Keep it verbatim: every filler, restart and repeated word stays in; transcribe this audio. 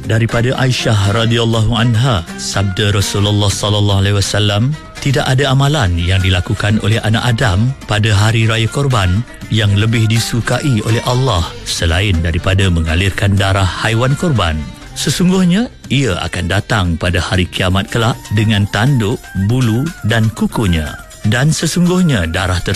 daripada Aisyah radhiyallahu anha, sabda Rasulullah sallallahu alaihi wasallam, tidak ada amalan yang dilakukan oleh anak Adam pada hari raya Korban yang lebih disukai oleh Allah selain daripada mengalirkan darah haiwan korban. Sesungguhnya ia akan datang pada hari kiamat kelak dengan tanduk, bulu dan kukunya. Dan sesungguhnya darah tersebut